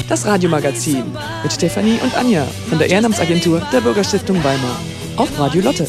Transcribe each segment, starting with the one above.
Das Radiomagazin mit Stefanie und Anja von der Ehrenamtsagentur der Bürgerstiftung Weimar auf Radio Lotte.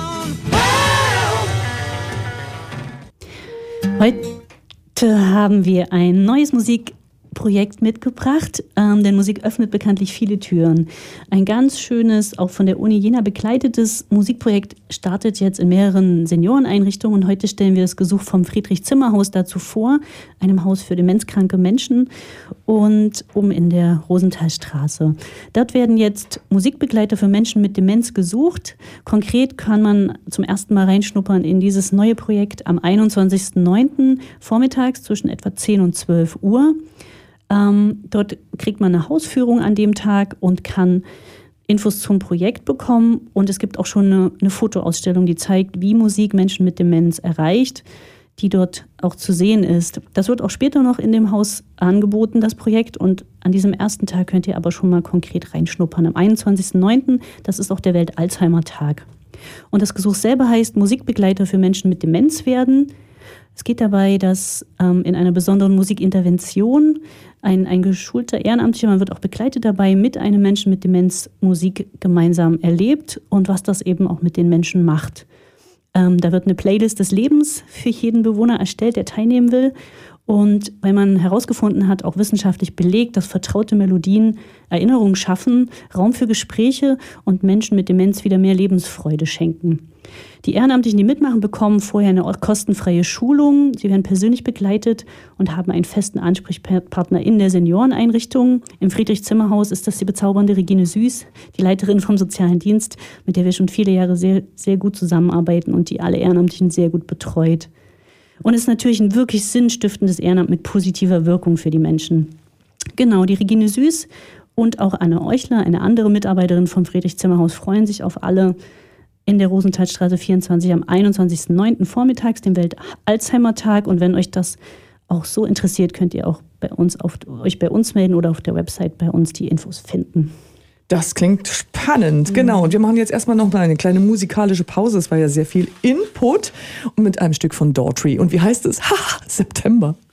Heute haben wir ein neues Musikprojekt mitgebracht, denn Musik öffnet bekanntlich viele Türen. Ein ganz schönes, auch von der Uni Jena begleitetes Musikprojekt startet jetzt in mehreren Senioreneinrichtungen und heute stellen wir das Gesuch vom Friedrich-Zimmer-Haus dazu vor, einem Haus für demenzkranke Menschen und in der Rosenthalstraße. Dort werden jetzt Musikbegleiter für Menschen mit Demenz gesucht. Konkret kann man zum ersten Mal reinschnuppern in dieses neue Projekt am 21.09. vormittags zwischen etwa 10 und 12 Uhr. Dort kriegt man eine Hausführung an dem Tag und kann Infos zum Projekt bekommen. Und es gibt auch schon eine Fotoausstellung, die zeigt, wie Musik Menschen mit Demenz erreicht, die dort auch zu sehen ist. Das wird auch später noch in dem Haus angeboten, das Projekt. Und an diesem ersten Tag könnt ihr aber schon mal konkret reinschnuppern. Am 21.09., das ist auch der Welt-Alzheimer-Tag. Und das Gesuch selber heißt Musikbegleiter für Menschen mit Demenz werden. Es geht dabei, dass in einer besonderen Musikintervention ein geschulter Ehrenamtlicher, man wird auch begleitet dabei, mit einem Menschen mit Demenz Musik gemeinsam erlebt und was das eben auch mit den Menschen macht. Da wird eine Playlist des Lebens für jeden Bewohner erstellt, der teilnehmen will. Und weil man herausgefunden hat, auch wissenschaftlich belegt, dass vertraute Melodien Erinnerungen schaffen, Raum für Gespräche und Menschen mit Demenz wieder mehr Lebensfreude schenken. Die Ehrenamtlichen, die mitmachen, bekommen vorher eine kostenfreie Schulung. Sie werden persönlich begleitet und haben einen festen Ansprechpartner in der Senioreneinrichtung. Im Friedrich-Zimmer-Haus ist das die bezaubernde Regine Süß, die Leiterin vom Sozialen Dienst, mit der wir schon viele Jahre sehr, sehr gut zusammenarbeiten und die alle Ehrenamtlichen sehr gut betreut. Und es ist natürlich ein wirklich sinnstiftendes Ehrenamt mit positiver Wirkung für die Menschen. Genau, die Regine Süß und auch Anne Euchler, eine andere Mitarbeiterin vom Friedrich-Zimmer-Haus, freuen sich auf alle in der Rosenthalstraße 24 am 21.09. vormittags, dem Welt-Alzheimer-Tag. Und wenn euch das auch so interessiert, könnt ihr auch euch bei uns melden oder auf der Website bei uns die Infos finden. Das klingt spannend, genau. Und wir machen jetzt erstmal noch mal eine kleine musikalische Pause. Es war ja sehr viel Input und mit einem Stück von Daughtry. Und wie heißt es? September.